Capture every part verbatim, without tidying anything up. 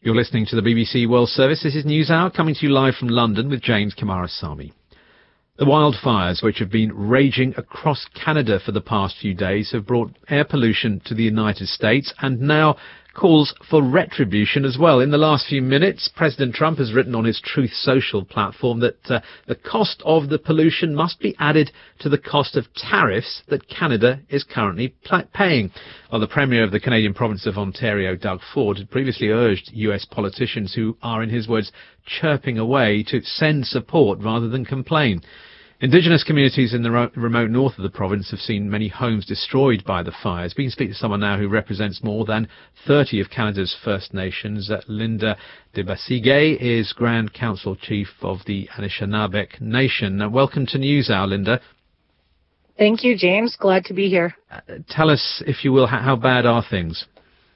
You're listening to the B B C World Service. This is NewsHour, coming to you live from London with James Kamarasamy. The wildfires, which have been raging across Canada for the past few days, have brought air pollution to the United States and now calls for retribution as well. In the last few minutes, President Trump has written on his Truth Social platform that uh, the cost of the pollution must be added to the cost of tariffs that Canada is currently pl- paying. Well, the Premier of the Canadian province of Ontario, Doug Ford, had previously urged U S politicians who are, in his words, chirping away to send support rather than complain. Indigenous communities in the ro- remote north of the province have seen many homes destroyed by the fires. We can speak to someone now who represents more than thirty of Canada's First Nations. Uh, Linda Debasige is Grand Council Chief of the Anishinaabe Nation. Uh, welcome to NewsHour, Linda. Thank you, James. Glad to be here. Uh, tell us, if you will, how, how bad are things?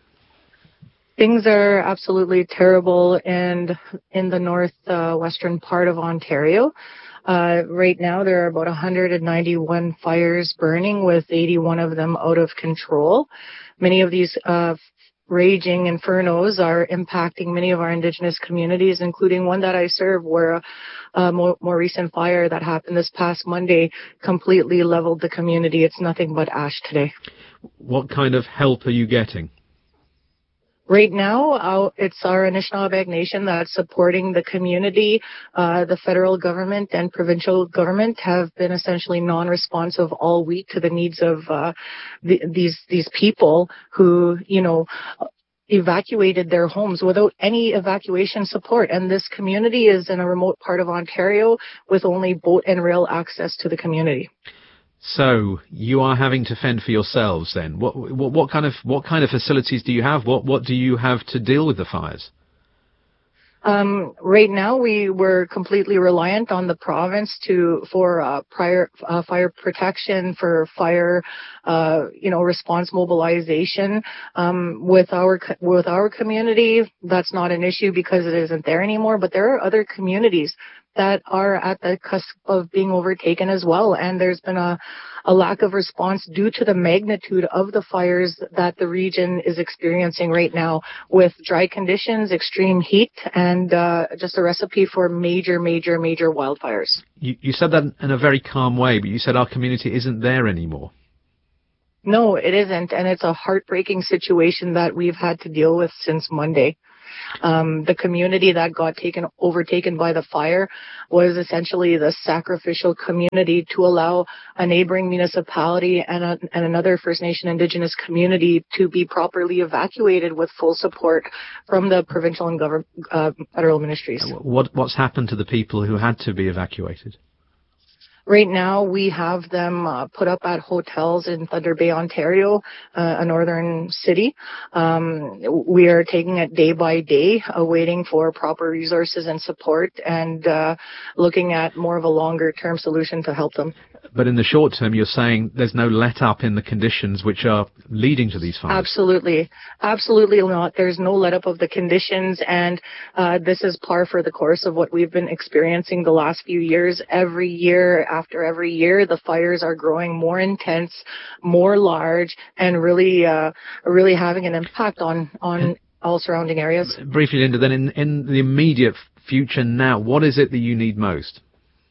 Things are absolutely terrible in, in the northwestern uh, part of Ontario. Uh, right now, there are about one hundred ninety-one fires burning, with eighty-one of them out of control. Many of these uh, raging infernos are impacting many of our Indigenous communities, including one that I serve, where a, a more, more recent fire that happened this past Monday completely leveled the community. It's nothing but ash today. What kind of help are you getting? Right now, uh, it's our Anishinaabe Nation that's supporting the community. Uh, the federal government and provincial government have been essentially non-responsive all week to the needs of uh, the, these these people who, you know, evacuated their homes without any evacuation support. And this community is in a remote part of Ontario with only boat and rail access to the community. So you are having to fend for yourselves then. What, what what kind of what kind of facilities do you have? What what do you have to deal with the fires? Um, right now, we were completely reliant on the province to for uh, prior uh, fire protection, for fire, uh, you know, response mobilization. Um, with our with our community, that's not an issue because it isn't there anymore. But there are other communities that are at the cusp of being overtaken as well, and there's been a, a lack of response due to the magnitude of the fires that the region is experiencing right now, with dry conditions, extreme heat, and uh, just a recipe for major, major, major wildfires. You, you said that in a very calm way, but you said our community isn't there anymore. No, it isn't, and it's a heartbreaking situation that we've had to deal with since Monday. Um, the community that got taken overtaken by the fire was essentially the sacrificial community to allow a neighboring municipality and, a, and another First Nation Indigenous community to be properly evacuated with full support from the provincial and government, uh, federal ministries. What, what's happened to the people who had to be evacuated? Right now, we have them uh, put up at hotels in Thunder Bay, Ontario, uh, a northern city. Um, we are taking it day by day, uh, waiting for proper resources and support, and uh, looking at more of a longer-term solution to help them. But in the short term, you're saying there's no let-up in the conditions which are leading to these fires? Absolutely. Absolutely not. There's no let-up of the conditions, and uh, this is par for the course of what we've been experiencing the last few years. Every year after every year, the fires are growing more intense, more large, and really uh, really having an impact on, on all surrounding areas. Briefly, Linda, then in, in the immediate future now, what is it that you need most?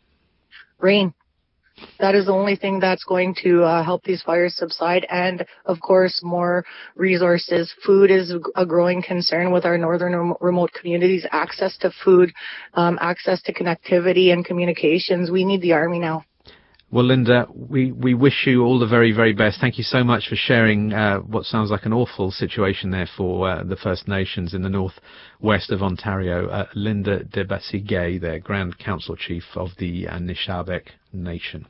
Rain. That is the only thing that's going to uh, help these fires subside, and of course more resources. Food is a growing concern with our northern rem- remote communities. Access to food, um, access to connectivity and communications. We need the Army now. Well, Linda, we, we wish you all the very, very best. Thank you so much for sharing uh, what sounds like an awful situation there for uh, the First Nations in the northwest of Ontario. Uh, Linda Debasige, their Grand Council Chief of the Anishinaabe Nation.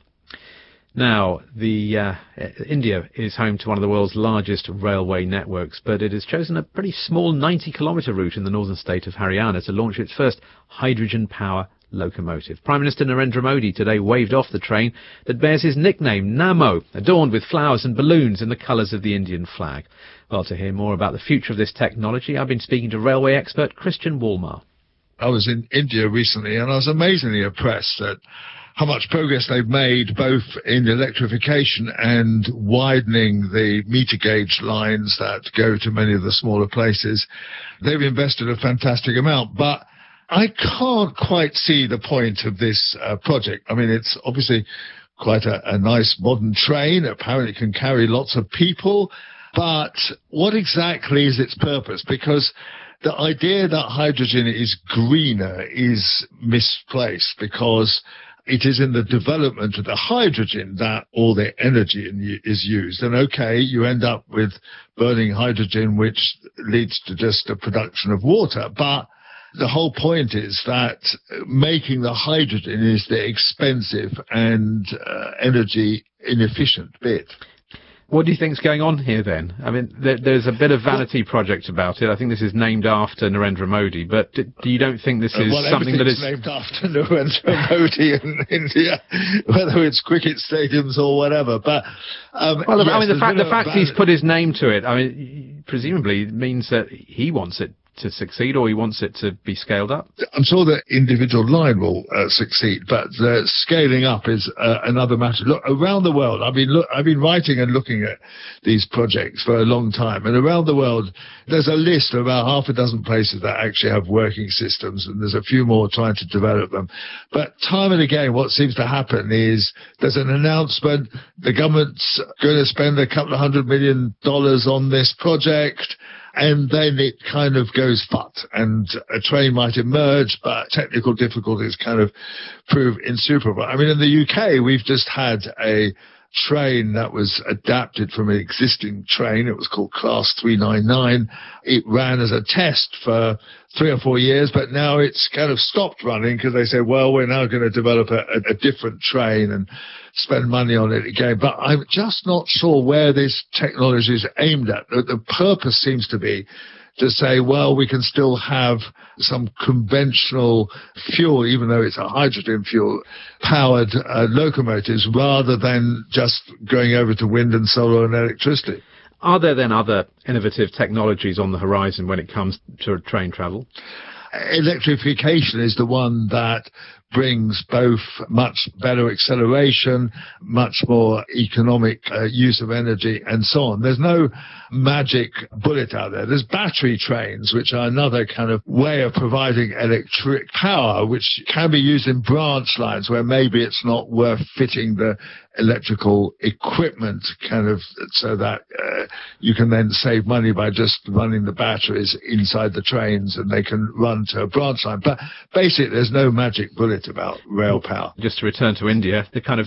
Now, the uh, India is home to one of the world's largest railway networks, but it has chosen a pretty small ninety kilometre route in the northern state of Haryana to launch its first hydrogen power locomotive. Prime Minister Narendra Modi today waved off the train that bears his nickname, Namo, adorned with flowers and balloons in the colours of the Indian flag. Well, to hear more about the future of this technology, I've been speaking to railway expert Christian Walmar. I was in India recently, and I was amazingly impressed at how much progress they've made both in electrification and widening the meter gauge lines that go to many of the smaller places. They've invested a fantastic amount, but I can't quite see the point of this uh, project. I mean, it's obviously quite a, a nice modern train. Apparently it can carry lots of people, but what exactly is its purpose? Because the idea that hydrogen is greener is misplaced, because it is in the development of the hydrogen that all the energy in, is used. And okay, you end up with burning hydrogen, which leads to just the production of water. But the whole point is that making the hydrogen is the expensive and uh, energy inefficient bit. What do you think's going on here then? I mean, there, there's a bit of vanity project about it. I think this is named after Narendra Modi, but do, do you don't think this is uh, well, something that is named after Narendra Modi in India, whether it's cricket stadiums or whatever? But um, well, yes, I mean, the fact the fact van- he's put his name to it, I mean, presumably means that he wants it to succeed, or he wants it to be scaled up? I'm sure the individual line will uh, succeed, but the scaling up is uh, another matter. Look, around the world, I've been look, I've been writing and looking at these projects for a long time, and around the world, there's a list of about half a dozen places that actually have working systems, and there's a few more trying to develop them. But time and again, what seems to happen is there's an announcement, the government's going to spend a couple of hundred million dollars on this project, and then it kind of goes fut, and a train might emerge, but technical difficulties kind of prove insuperable. I mean, in the U K, we've just had a train that was adapted from an existing train. It was called Class three ninety-nine. It ran as a test for three or four years, but now it's kind of stopped running because they said, well, we're now going to develop a, a, a different train and spend money on it again. But I'm just not sure where this technology is aimed at. The, the purpose seems to be to say, well, we can still have some conventional fuel, even though it's a hydrogen fuel, powered uh, locomotives, rather than just going over to wind and solar and electricity. Are there then other innovative technologies on the horizon when it comes to train travel? Electrification is the one that brings both much better acceleration, much more economic uh, use of energy, and so on. There's no magic bullet out there. There's battery trains, which are another kind of way of providing electric power, which can be used in branch lines where maybe it's not worth fitting the electrical equipment kind of so that uh, you can then save money by just running the batteries inside the trains and they can run to a branch line. But basically, there's no magic bullet about rail power. Just to return to India, the kind of